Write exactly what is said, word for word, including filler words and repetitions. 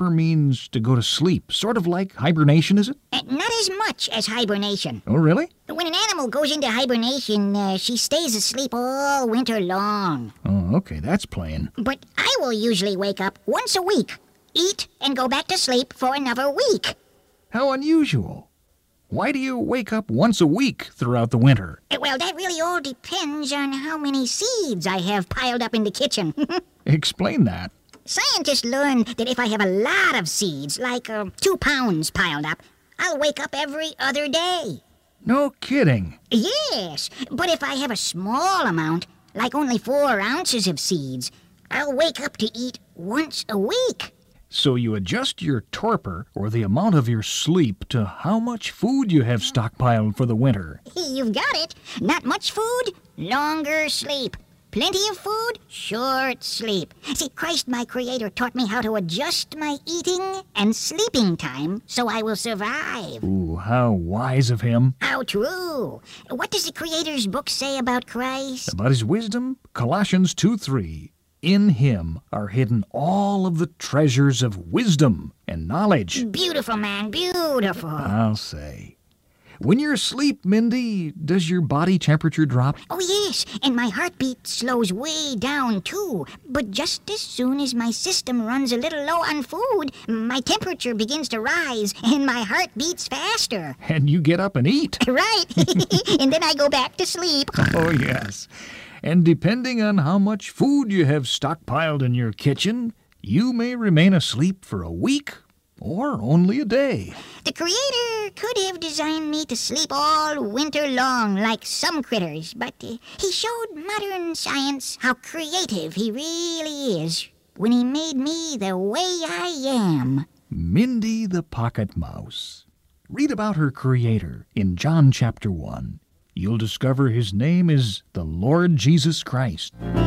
torpor means to go to sleep, sort of like hibernation, is it? Uh, not as much as hibernation. Oh, really? When an animal goes into hibernation, uh, she stays asleep all winter long. Oh, okay, that's plain. But I will usually wake up once a week, eat, and go back to sleep for another week. How unusual. Why do you wake up once a week throughout the winter? Uh, Well, that really all depends on how many seeds I have piled up in the kitchen. Explain that. Scientists learned that if I have a lot of seeds, like uh, two pounds piled up, I'll wake up every other day. No kidding. Yes, but if I have a small amount, like only four ounces of seeds, I'll wake up to eat once a week. So you adjust your torpor, or the amount of your sleep, to how much food you have stockpiled for the winter. You've got it. Not much food, longer sleep. Plenty of food, short sleep. See, Christ, my Creator, taught me how to adjust my eating and sleeping time so I will survive. Ooh, how wise of him. How true. What does the Creator's book say about Christ? About his wisdom, Colossians two three. In him are hidden all of the treasures of wisdom and knowledge. Beautiful, man, beautiful. I'll say. When you're asleep, Mindy, does your body temperature drop? Oh, yes, and my heartbeat slows way down, too. But just as soon as my system runs a little low on food, my temperature begins to rise, and my heart beats faster. And you get up and eat. Right, and then I go back to sleep. Oh, yes. And depending on how much food you have stockpiled in your kitchen, you may remain asleep for a week or only a day. The Creator could have designed me to sleep all winter long like some critters, but uh, he showed modern science how creative he really is when he made me the way I am. Mindy the Pocket Mouse. Read about her creator in John chapter one. You'll discover his name is the Lord Jesus Christ.